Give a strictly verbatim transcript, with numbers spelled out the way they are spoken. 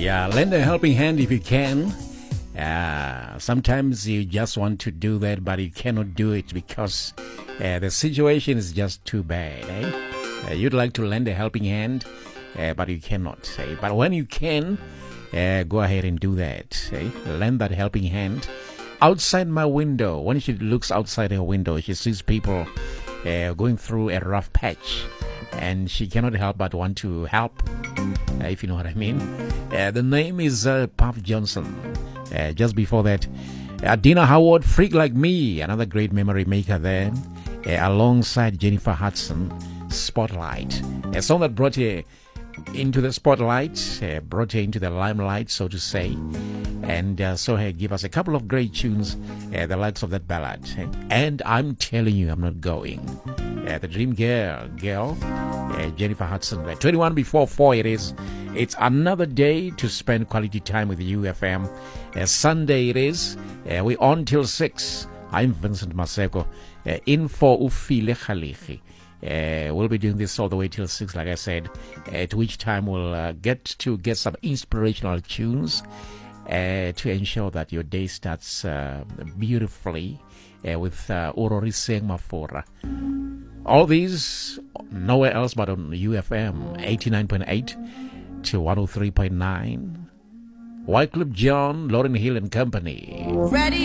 Yeah, lend a helping hand if you can. Uh, sometimes you just want to do that, but you cannot do it because uh, the situation is just too bad. Eh? Uh, you'd like to lend a helping hand, uh, but you cannot. Eh? But when you can, uh, go ahead and do that. Eh? Lend that helping hand. Outside my window, when she looks outside her window, she sees people uh, going through a rough patch, and she cannot help but want to help, uh, if you know what I mean. Uh, the name is uh, Puff Johnson. Uh, just before that, uh, Dina Howard, Freak Like Me, another great memory maker there, uh, alongside Jennifer Hudson, Spotlight. A song that brought her into the spotlight, uh, brought her into the limelight, so to say, and uh, saw her give us a couple of great tunes, uh, the likes of that ballad. And I'm telling you, I'm not going. Uh, the Dream Girl, girl uh, Jennifer Hudson. Uh, twenty-one before four it is. It's another day to spend quality time with U F M. Uh, Sunday it is. Uh, we're on till six. I'm Vincent Maseko. Uh, in for Ufile Khalichi. Uh, we'll be doing this all the way till six, like I said, uh, to which time we'll uh, get to get some inspirational tunes uh, to ensure that your day starts uh, beautifully uh, with uh, Orori Seng Mafora. All these nowhere else but on U F M eighty-nine point eight to one oh three point nine. Wycliffe John, Lauryn Hill and Company. Ready?